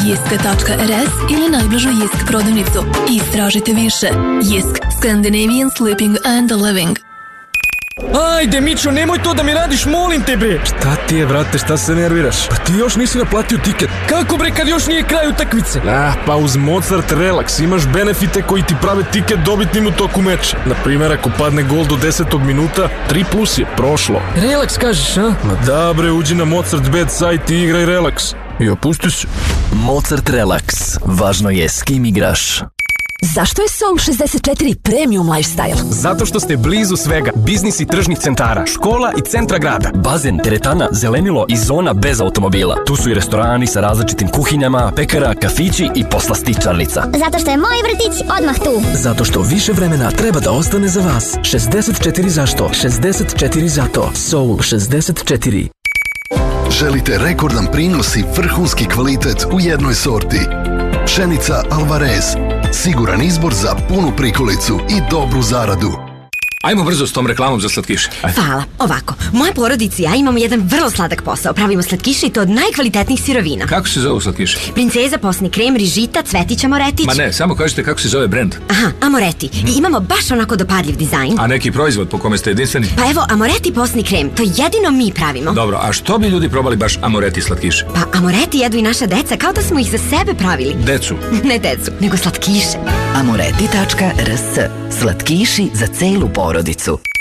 jeska.rs ili najbližu Jesk prodavnicu. Istražite više. Jesk, Scandinavian Sleeping and Living. Ajde, Mićo, nemoj to da mi radiš, molim te, bre. Šta ti je, brate, šta se nerviraš? Pa ti još nisi naplatio tiket. Kako, bre, kad još nije kraj utakmice? Pa uz Mozart Relax imaš benefite koji ti prave tiket dobitnim u toku meča. Naprimjer, ako padne gol do 10. minuta, 3+ je prošlo. Relax kažeš, a? Ma da, bre, uđi na Mozart Bet sajt i igraj Relax. I opusti se. Mozart Relax. Važno je s kim igraš. Zašto je Sol 64 premium lifestyle? Zato što ste blizu svega, biznis i tržnih centara, škola i centra grada. Bazen, teretana, zelenilo i zona bez automobila. Tu su i restorani sa različitim kuhinjama, pekara, kafići i poslastičarnica. Zato što je moj vrtić odmah tu. Zato što više vremena treba da ostane za vas. 64 zašto? 64 zato. Soul 64. Želite rekordan prinos i vrhunski kvalitet u jednoj sorti? Pšenica Alvarez. Siguran izbor za punu prikolicu i dobru zaradu. Ajmo brzo s tom reklamom za slatkiše. Hvala. Ovako, moja porodica i ja imamo jedan vrlo sladak posao. Pravimo slatkiše i to od najkvalitetnijih sirovina. Kako se zove slatkiše? Princeza, posni krem, rižita, cvetić, amoretić. Ma ne, samo kažite kako se zove brend. Aha, Amoreti. I imamo baš onako dopadljiv dizajn. A neki proizvod po kome ste jedinstveni? Pa evo, Amoreti posni krem. To jedino mi pravimo. Dobro, a što bi ljudi probali baš Amoreti slatkiše? Pa Amoreti jedu i naša deca kao da smo ih za sebe pravili. Decu? Ne decu, nego slatkiše. Amoreti.rs. Slatkiši za celu porodicu.